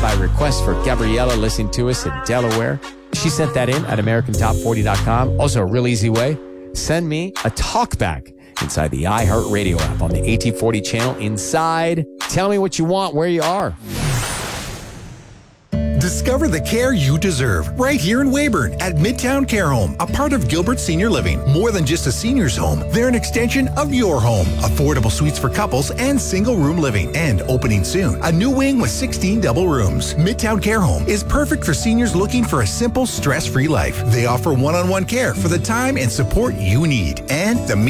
by request for Gabriella listening to us in Delaware. She sent that in at AmericanTop40.com. Also, a real easy way. Send me a talkback inside the iHeartRadio app on the AT40 channel inside. Tell me what you want, where you are. Discover the care you deserve right here in Weyburn at Midtown Care Home, a part of Gilbert Senior Living. More than just a senior's home, they're an extension of your home. Affordable suites for couples and single-room living. And opening soon, a new wing with 16 double rooms. Midtown Care Home is perfect for seniors looking for a simple, stress-free life. They offer one-on-one care for the time and support you need. And the